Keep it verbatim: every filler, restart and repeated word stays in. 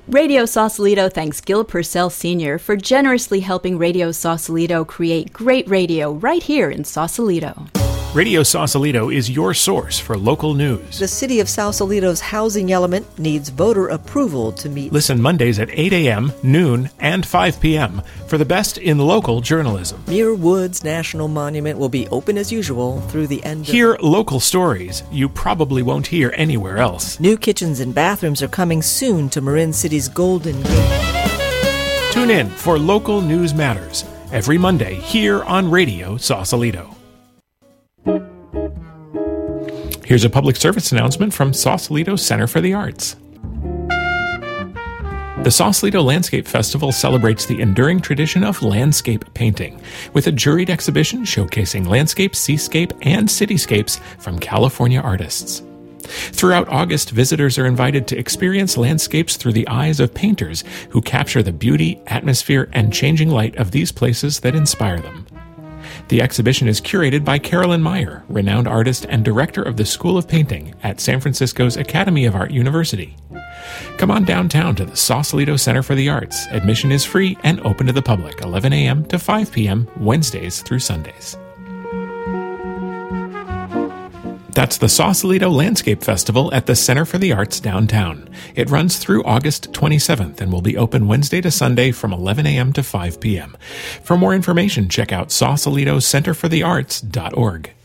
Radio Sausalito thanks Gil Purcell Senior for generously helping Radio Sausalito create great radio right here in Sausalito. Radio Sausalito is your source for local news. The City of Sausalito's housing element needs voter approval to meet. Listen Mondays at eight a.m., noon, and five p.m. for the best in local journalism. Muir Woods National Monument will be open as usual through the end of... Hear local stories you probably won't hear anywhere else. New kitchens and bathrooms are coming soon to Marin City's Golden Gate. Tune in for Local News Matters every Monday here on Radio Sausalito. Here's a public service announcement from Sausalito Center for the Arts. The Sausalito Landscape Festival celebrates the enduring tradition of landscape painting, with a juried exhibition showcasing landscapes, seascape, and cityscapes from California artists. Throughout August, visitors are invited to experience landscapes through the eyes of painters who capture the beauty, atmosphere, and changing light of these places that inspire them. The exhibition is curated by Carolyn Meyer, renowned artist and director of the School of Painting at San Francisco's Academy of Art University. Come on downtown to the Sausalito Center for the Arts. Admission is free and open to the public, eleven a.m. to five p.m., Wednesdays through Sundays. That's the Sausalito Landscape Festival at the Center for the Arts downtown. It runs through August twenty-seventh and will be open Wednesday to Sunday from eleven a.m. to five p.m. For more information, check out sausalito center for the arts dot org.